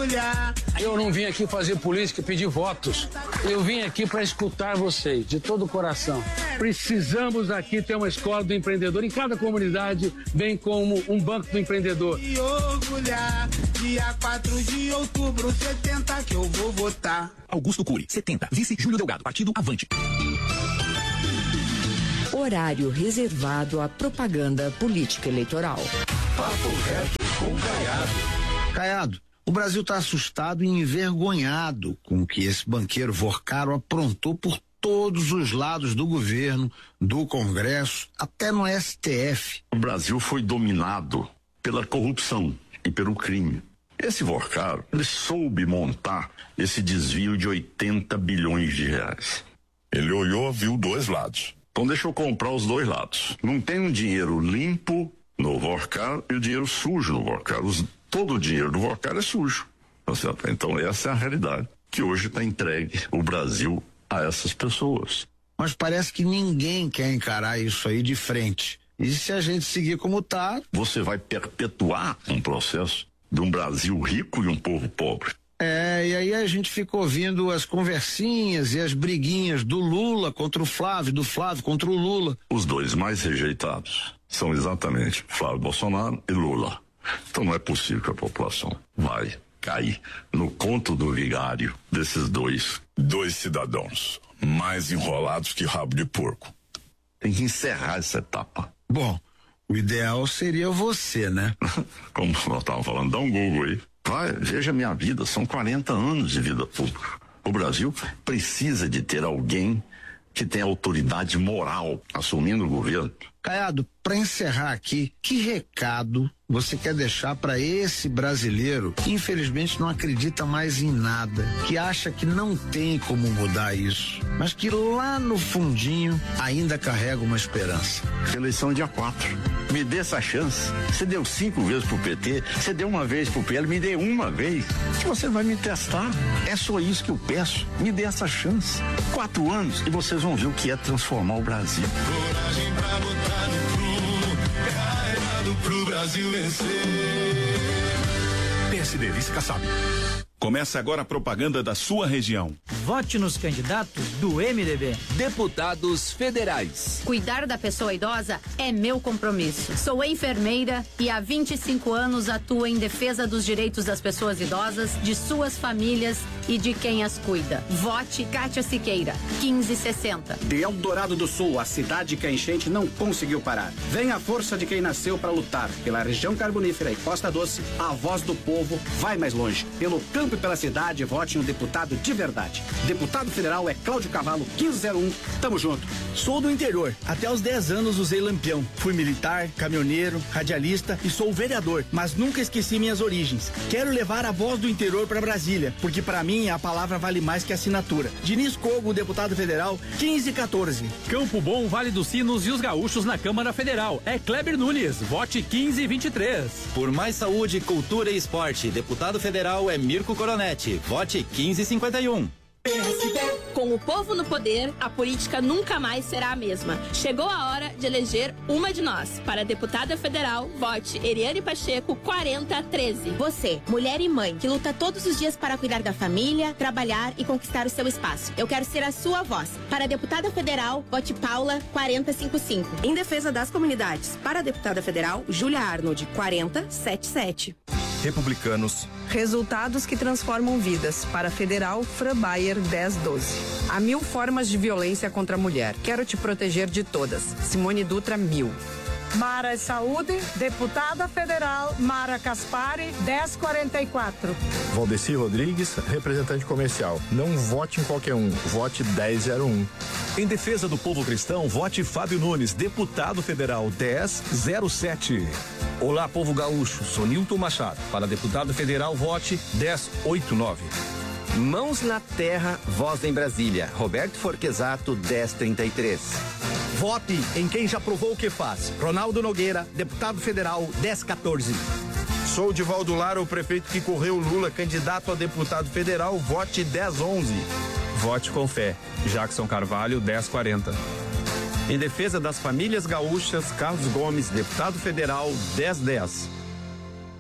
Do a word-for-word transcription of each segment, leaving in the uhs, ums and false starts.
orgulhar. Eu não vim aqui fazer política e pedir votos. Eu vim aqui para escutar vocês, de todo o coração. Precisamos aqui ter uma escola do empreendedor em cada comunidade, bem como um banco do empreendedor. E orgulhar, dia quatro de outubro, setenta que eu vou votar. Augusto Cury, setenta. Vice Júlio Delgado, Partido Avante. Horário reservado à propaganda política eleitoral. Papo reto com Caiado. Caiado, o Brasil está assustado e envergonhado com o que esse banqueiro Vorcaro aprontou por todos os lados do governo, do Congresso, até no S T F. O Brasil foi dominado pela corrupção e pelo crime. Esse Vorcaro, ele soube montar esse desvio de oitenta bilhões de reais. Ele olhou, viu dois lados. Então deixa eu comprar os dois lados. Não tem um dinheiro limpo no Vorcaro e o dinheiro sujo no Vorcaro. Os, todo o dinheiro do Vorcaro é sujo. Tá certo? Então essa é a realidade que hoje está entregue o Brasil a essas pessoas. Mas parece que ninguém quer encarar isso aí de frente. E se a gente seguir como tá... Você vai perpetuar um processo de um Brasil rico e um povo pobre. É, e aí a gente fica ouvindo as conversinhas e as briguinhas do Lula contra o Flávio, do Flávio contra o Lula. Os dois mais rejeitados são exatamente Flávio Bolsonaro e Lula. Então não é possível que a população vai cair no conto do vigário desses dois. Dois cidadãos mais enrolados que rabo de porco. Tem que encerrar essa etapa. Bom, o ideal seria você, né? Como nós estávamos falando, dá um Google aí. Vai, veja minha vida, são quarenta anos de vida pública. O Brasil precisa de ter alguém que tenha autoridade moral assumindo o governo. Caiado, para encerrar aqui, que recado você quer deixar para esse brasileiro que infelizmente não acredita mais em nada, que acha que não tem como mudar isso, mas que lá no fundinho ainda carrega uma esperança? Eleição dia quatro. Me dê essa chance. Você deu cinco vezes pro P T, você deu uma vez pro P L, me dê uma vez. Que você vai me testar. É só isso que eu peço. Me dê essa chance. Quatro anos e vocês vão ver o que é transformar o Brasil. Coragem pra botar no prumo, carregado pro Brasil vencer. P S D, Vice Kassab. Começa agora a propaganda da sua região. Vote nos candidatos do M D B. Deputados federais. Cuidar da pessoa idosa é meu compromisso. Sou enfermeira e há vinte e cinco anos atuo em defesa dos direitos das pessoas idosas, de suas famílias e de quem as cuida. Vote Kátia Siqueira, quinze sessenta. De Eldorado do Sul, a cidade que a enchente não conseguiu parar. Vem a força de quem nasceu para lutar. Pela região carbonífera e Costa Doce, a voz do povo vai mais longe. Pelo campo e pela cidade, vote em um deputado de verdade. Deputado federal é Cláudio Cavalo, quinze zero um. Tamo junto. Sou do interior. Até os dez anos usei lampião. Fui militar, caminhoneiro, radialista e sou vereador, mas nunca esqueci minhas origens. Quero levar a voz do interior para Brasília, porque para mim a palavra vale mais que a assinatura. Diniz Cogo, deputado federal, quinze quatorze. Campo Bom, Vale dos Sinos e os gaúchos na Câmara Federal. É Kleber Nunes. Vote quinze vinte e três. Por mais saúde, cultura e esporte, deputado federal é Mirko Coronete. Vote quinze cinquenta e um. P S D. Com o povo no poder, a política nunca mais será a mesma. Chegou a hora de eleger uma de nós. Para deputada federal, vote Eriane Pacheco, quarenta treze. Você, mulher e mãe, que luta todos os dias para cuidar da família, trabalhar e conquistar o seu espaço. Eu quero ser a sua voz. Para deputada federal, vote Paula, quarenta cinquenta e cinco. Em defesa das comunidades. Para deputada federal, Júlia Arnold, quarenta setenta e sete. Republicanos. Resultados que transformam vidas. Para Federal, Fran Bayer, dez doze. Há mil formas de violência contra a mulher. Quero te proteger de todas. Simone Dutra, mil. Mara Saúde, deputada federal, Mara Caspari, dez quarenta e quatro. Valdeci Rodrigues, representante comercial. Não vote em qualquer um, vote dez zero um. Em defesa do povo cristão, vote Fábio Nunes, deputado federal, dez zero sete. Olá, povo gaúcho, sou Nilton Machado. Para deputado federal, vote dez oitenta e nove. Mãos na terra, voz em Brasília. Roberto Forquesato, dez trinta e três. Vote em quem já provou o que faz. Ronaldo Nogueira, deputado federal, dez quatorze. Sou Divaldo Lara, o prefeito que correu Lula, candidato a deputado federal, vote dez onze. Vote com fé. Jackson Carvalho, dez quarenta. Em defesa das famílias gaúchas, Carlos Gomes, deputado federal, dez dez.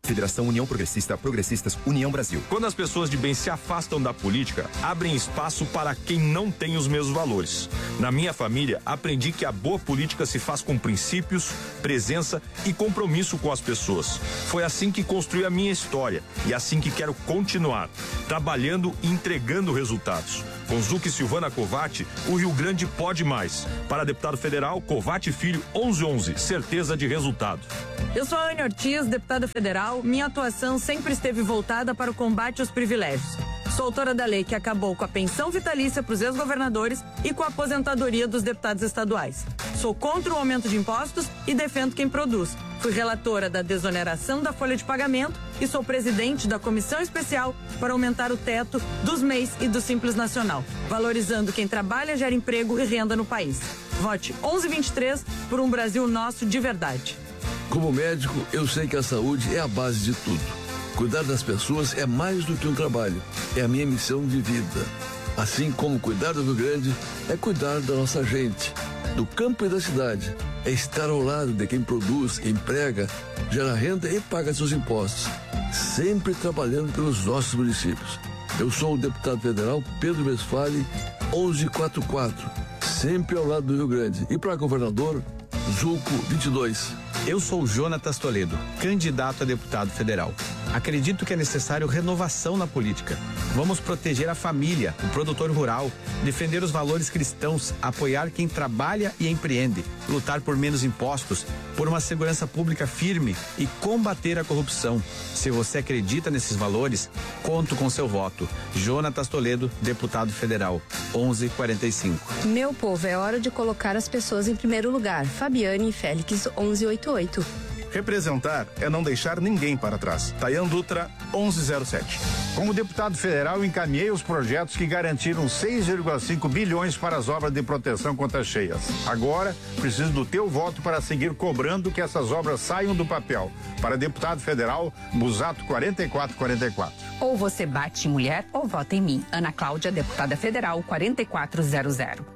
Federação União Progressista, Progressistas, União Brasil. Quando as pessoas de bem se afastam da política, abrem espaço para quem não tem os mesmos valores. Na minha família, aprendi que a boa política se faz com princípios, presença e compromisso com as pessoas. Foi assim que construí a minha história e assim que quero continuar, trabalhando e entregando resultados. Com Zuc e Silvana Covatti, o Rio Grande pode mais. Para deputado federal, Covatti Filho, onze onze, certeza de resultado. Eu sou a Anne Ortiz, deputada federal. Minha atuação sempre esteve voltada para o combate aos privilégios. Sou autora da lei que acabou com a pensão vitalícia para os ex-governadores e com a aposentadoria dos deputados estaduais. Sou contra o aumento de impostos e defendo quem produz. Fui relatora da desoneração da folha de pagamento e sou presidente da comissão especial para aumentar o teto dos M E I S e do Simples Nacional, valorizando quem trabalha, gera emprego e renda no país. Vote onze vinte e três por um Brasil nosso de verdade. Como médico, eu sei que a saúde é a base de tudo. Cuidar das pessoas é mais do que um trabalho, é a minha missão de vida. Assim como cuidar do Rio Grande é cuidar da nossa gente, do campo e da cidade. É estar ao lado de quem produz, emprega, gera renda e paga seus impostos, sempre trabalhando pelos nossos municípios. Eu sou o deputado federal Pedro Westphalen, onze quarenta e quatro, sempre ao lado do Rio Grande. E para governador, Zuco vinte e dois. Eu sou Jonatas Toledo, candidato a deputado federal. Acredito que é necessário renovação na política. Vamos proteger a família, o produtor rural, defender os valores cristãos, apoiar quem trabalha e empreende, lutar por menos impostos, por uma segurança pública firme e combater a corrupção. Se você acredita nesses valores, conto com seu voto. Jonatas Toledo, deputado federal, onze quarenta e cinco. Meu povo, é hora de colocar as pessoas em primeiro lugar. Fabiane Félix, onze oitenta e oito. Representar é não deixar ninguém para trás. Tayan Dutra, onze zero sete. Como deputado federal, encaminhei os projetos que garantiram seis vírgula cinco bilhões para as obras de proteção contra cheias. Agora, preciso do teu voto para seguir cobrando que essas obras saiam do papel. Para deputado federal, Busato quarenta e quatro quarenta e quatro. Ou você bate em mulher ou vota em mim. Ana Cláudia, deputada federal, quarenta e quatro zero zero.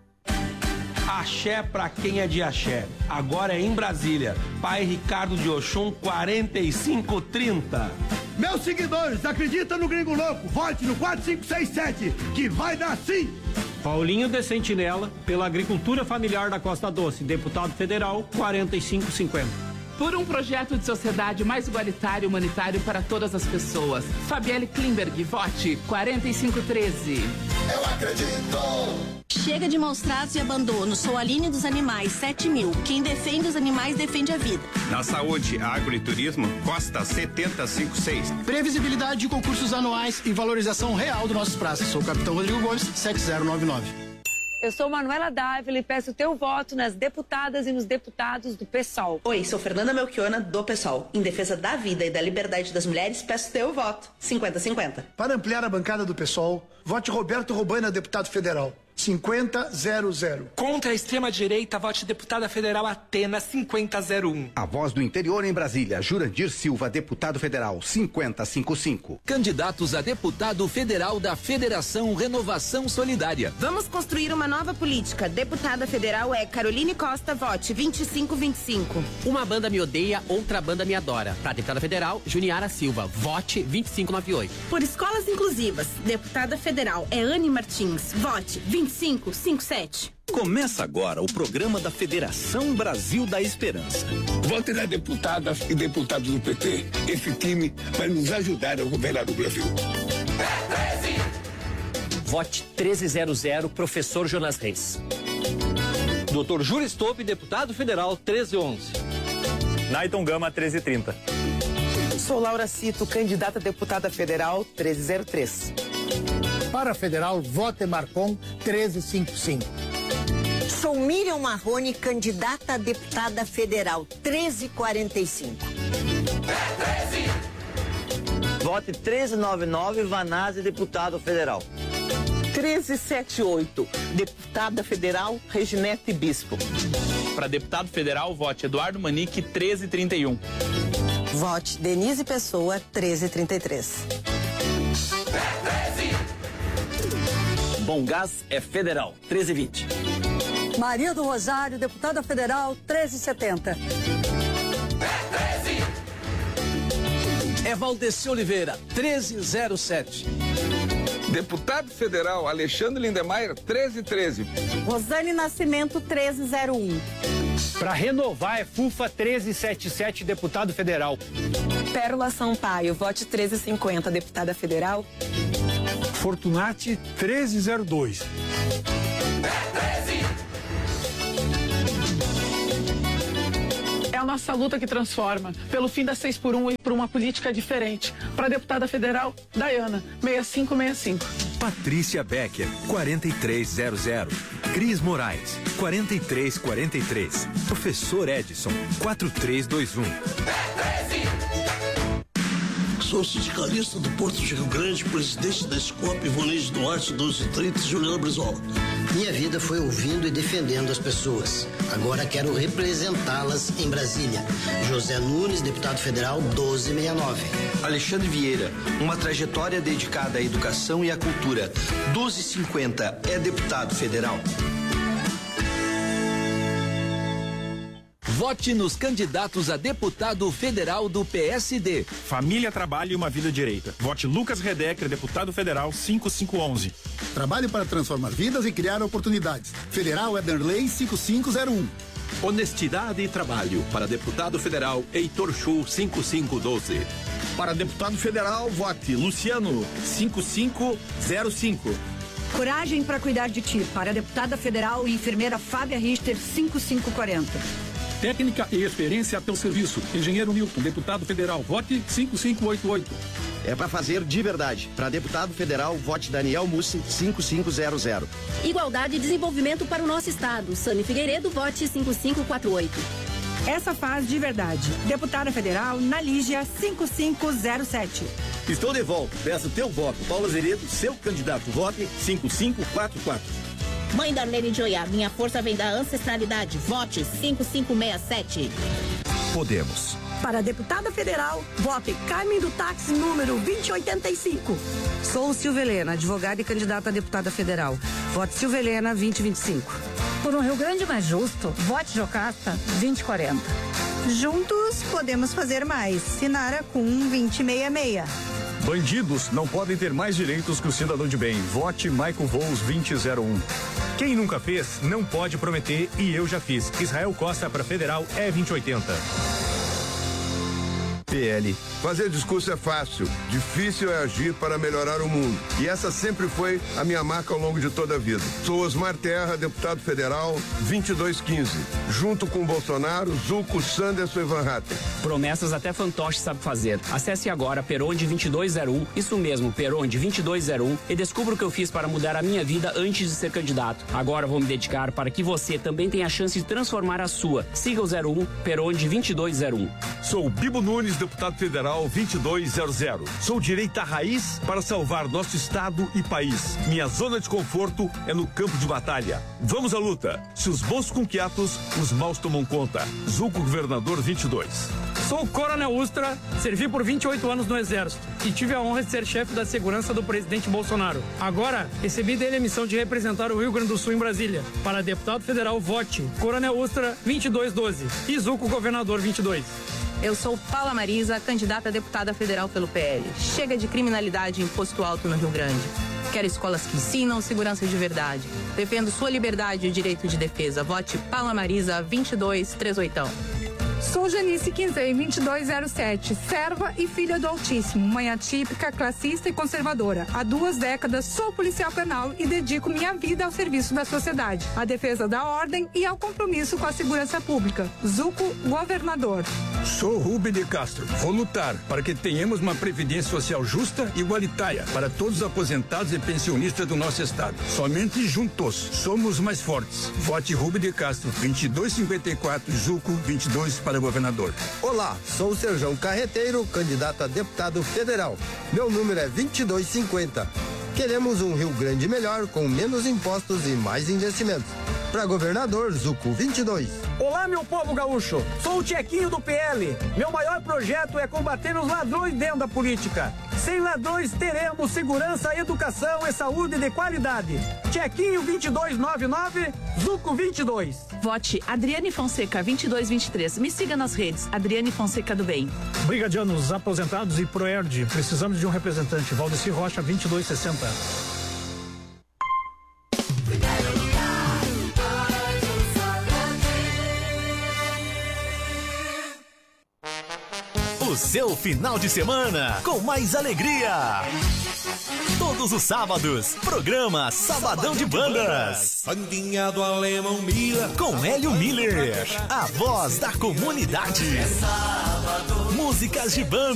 Axé pra quem é de axé. Agora é em Brasília. Pai Ricardo de Oxum, quarenta e cinco trinta. Meus seguidores, acredita no Gringo Louco. Vote no quatro cinco seis sete, que vai dar sim. Paulinho de Sentinela, pela agricultura familiar da Costa Doce. Deputado federal, quarenta e cinco cinquenta. Por um projeto de sociedade mais igualitário e humanitário para todas as pessoas. Fabielle Klimberg, vote quarenta e cinco treze. Eu acredito! Chega de maus tratos e abandono. Sou a Aline dos Animais, sete mil. Quem defende os animais defende a vida. Na saúde, agro e turismo, Costa setenta cinquenta e seis. Previsibilidade de concursos anuais e valorização real dos nossos praças. Sou o capitão Rodrigo Gomes, sete zero nove nove. Eu sou Manuela Dávila e peço o teu voto nas deputadas e nos deputados do PSOL. Oi, sou Fernanda Melchiona, do PSOL. Em defesa da vida e da liberdade das mulheres, peço teu voto. cinquenta cinquenta. Para ampliar a bancada do PSOL, vote Roberto Robaina, deputado federal. cinquenta zero zero. Contra a extrema-direita, vote deputada federal Atena, cinquenta zero um. A voz do interior em Brasília, Jurandir Silva, deputado federal, cinquenta cinquenta e cinco. Candidatos a deputado federal da Federação Renovação Solidária. Vamos construir uma nova política. Deputada federal é Caroline Costa, vote vinte e cinco vinte e cinco. Uma banda me odeia, outra banda me adora. Para deputada federal, Juniara Silva, vote vinte e cinco noventa e oito. Por escolas inclusivas, deputada federal é Anne Martins, vote vinte e cinco cinquenta e sete. Começa agora o programa da Federação Brasil da Esperança. Vote na deputada e deputados do P T. Esse time vai nos ajudar a governar o Brasil. Vote treze zero zero, professor Jonas Reis. doutor Júlio Stolpe, deputado federal, treze onze. Naiton Gama, treze trinta. Sou Laura Cito, candidata a deputada federal, treze zero três. Para federal, vote Marcon, treze cinquenta e cinco. Sou Miriam Marrone, candidata a deputada federal, treze quarenta e cinco. Vote treze noventa e nove, Vanazzi, deputado federal. treze setenta e oito, deputada federal, Reginete Bispo. Para deputado federal, vote Eduardo Manique, treze trinta e um. Vote Denise Pessoa, treze trinta e três. Bom Gás é federal, treze vinte. Maria do Rosário, deputada federal, treze setenta. é Valdeci Oliveira, treze zero sete. Deputado Federal Alexandre Lindemeyer, treze treze. Rosane Nascimento, treze zero um. Para renovar é Fufa treze setenta e sete, deputado federal. Pérola Sampaio, vote treze cinquenta, deputada federal. Fortunati treze zero dois. É a nossa luta que transforma, pelo fim da seis por um e por uma política diferente. Para a deputada federal, Dayana, seis cinco seis cinco. Patrícia Becker, quarenta e três zero zero. Cris Moraes, quarenta e três quarenta e três. Professor Edson, quatro três dois um. Sou sindicalista do Porto de Rio Grande, presidente da Escop, Ivonês Duarte, doze trinta, Juliana Brizola. Minha vida foi ouvindo e defendendo as pessoas. Agora quero representá-las em Brasília. José Nunes, deputado federal, doze sessenta e nove. Alexandre Vieira, uma trajetória dedicada à educação e à cultura. doze cinquenta, é deputado federal. Vote nos candidatos a deputado federal do P S D. Família, trabalho e uma vida direita. Vote Lucas Redecker, deputado federal, cinco cinco um um. Trabalho para transformar vidas e criar oportunidades. Federal Ederley, cinco cinco zero um. Honestidade e trabalho. Para deputado federal, Heitor Chu, cinco cinco um dois. Para deputado federal, vote Luciano, cinco cinco zero cinco. Coragem para cuidar de ti. Para a deputada federal e enfermeira Fábia Richter, cinco cinco quatro zero. Técnica e experiência a teu serviço. Engenheiro Newton, deputado federal, vote cinco cinco oito oito. É para fazer de verdade. Para deputado federal, vote Daniel Mussi, cinco cinco zero zero. Igualdade e desenvolvimento para o nosso estado. Sani Figueiredo, vote cinco cinco quatro oito. Essa faz de verdade. Deputada federal, Nalígia, cinco cinco zero sete. Estou de volta. Peço teu voto. Paulo Azeredo, seu candidato, vote cinco cinco quatro quatro. Mãe Darlene Joiá, minha força vem da ancestralidade. Vote cinco cinco seis sete. Podemos. Para deputada federal, vote Carmen do táxi número vinte oitenta e cinco. Sou Silvia Helena, advogada e candidata a deputada federal. Vote Silvia Helena, vinte vinte e cinco. Por um Rio Grande mais justo, vote Jocasta, vinte quarenta. Juntos podemos fazer mais. Sinara com vinte sessenta e seis. Bandidos não podem ter mais direitos que o cidadão de bem. Vote Michael Vols, vinte zero um. Quem nunca fez, não pode prometer e eu já fiz. Israel Costa para federal é vinte oitenta. P L. Fazer discurso é fácil, difícil é agir para melhorar o mundo. E essa sempre foi a minha marca ao longo de toda a vida. Sou Osmar Terra, deputado federal, vinte e dois quinze. Junto com Bolsonaro, Zucco, Sanderson e Van Hatten. Promessas até fantoche sabe fazer. Acesse agora Peronde vinte e dois zero um, isso mesmo, Peronde vinte e dois zero um, e descubra o que eu fiz para mudar a minha vida antes de ser candidato. Agora vou me dedicar para que você também tenha a chance de transformar a sua. Siga o zero um, Peronde vinte e dois zero um. Sou Bibo Nunes, deputado federal, vinte e dois zero zero. Sou direita raiz para salvar nosso estado e país. Minha zona de conforto é no campo de batalha. Vamos à luta. Se os bons com quietos, os maus tomam conta. Zucco, governador vinte e dois. Sou Coronel Ustra, servi por vinte e oito anos no Exército e tive a honra de ser chefe da segurança do presidente Bolsonaro. Agora, recebi dele a missão de representar o Rio Grande do Sul em Brasília. Para deputado federal, vote Coronel Ustra, vinte e dois doze e Zucco, governador vinte e dois. Eu sou Paula Marisa, candidata a deputada federal pelo P L. Chega de criminalidade e imposto alto no Rio Grande. Quero escolas que ensinam segurança de verdade. Defendo sua liberdade e o direito de defesa. Vote Paula Marisa, vinte e dois trinta e oito. Sou Janice Quinzei, vinte e dois zero sete, serva e filha do Altíssimo, mãe atípica, classista e conservadora. Há duas décadas sou policial penal e dedico minha vida ao serviço da sociedade, à defesa da ordem e ao compromisso com a segurança pública. Zucco, governador. Sou Rubem de Castro. Vou lutar para que tenhamos uma previdência social justa e igualitária para todos os aposentados e pensionistas do nosso estado. Somente juntos somos mais fortes. Vote Rubem de Castro, vinte e dois cinquenta e quatro, Zucco, vinte e dois para governador. Olá, sou o Serjão Carreteiro, candidato a deputado federal. Meu número é vinte e dois cinquenta. Queremos um Rio Grande melhor, com menos impostos e mais investimentos. Para governador, Zucco, vinte e dois. Olá, meu povo gaúcho. Sou o Tchequinho do P L. Meu maior projeto é combater os ladrões dentro da política. Sem ladrões teremos segurança, educação e saúde de qualidade. Chequinho vinte e dois noventa e nove, Zuco vinte e dois. Vote Adriane Fonseca vinte e dois vinte e três. Me siga nas redes, Adriane Fonseca do Bem. Brigadianos aposentados e Proerd, precisamos de um representante. Valdeci Rocha vinte e dois sessenta. O seu final de semana com mais alegria. Todos os sábados, programa Sabadão de Bandas. Bandinha do Alemão Miller. Com Hélio Miller, a voz da comunidade. Músicas de banda.